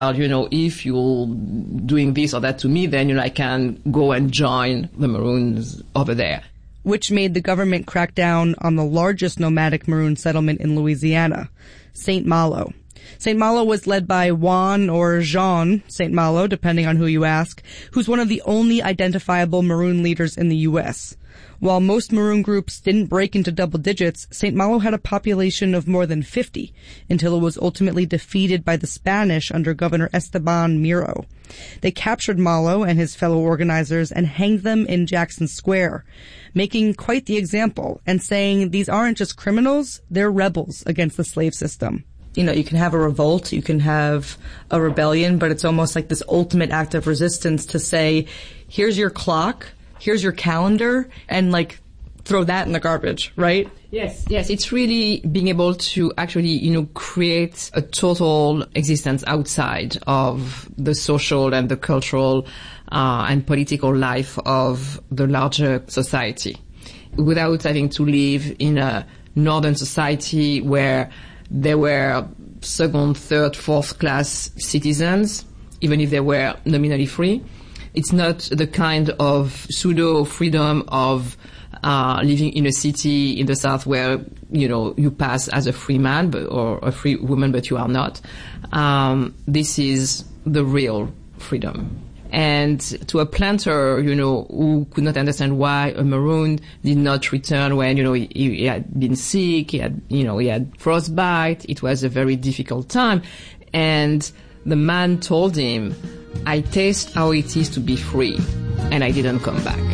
If you're doing this or that to me, then, I can go and join the Maroons over there. Which made the government crack down on the largest nomadic Maroon settlement in Louisiana, St. Malo. St. Malo was led by Juan or Jean St. Malo, depending on who you ask, who's one of the only identifiable Maroon leaders in the U.S. While most Maroon groups didn't break into double digits, St. Malo had a population of more than 50 until it was ultimately defeated by the Spanish under Governor Esteban Miro. They captured Malo and his fellow organizers and hanged them in Jackson Square, making quite the example and saying these aren't just criminals, they're rebels against the slave system. You can have a revolt, you can have a rebellion, but it's almost like this ultimate act of resistance to say, here's your clock, here's your calendar, and throw that in the garbage, right? Yes, it's really being able to actually, create a total existence outside of the social and the cultural and political life of the larger society, without having to live in a northern society where there were second, third, fourth class citizens, even if they were nominally free. It's not the kind of pseudo freedom of living in a city in the South where, you pass as a free man or a free woman, but you are not. This is the real freedom. And to a planter, who could not understand why a Maroon did not return when, he had been sick, he had frostbite, it was a very difficult time. And the man told him, I taste how it is to be free, and I didn't come back.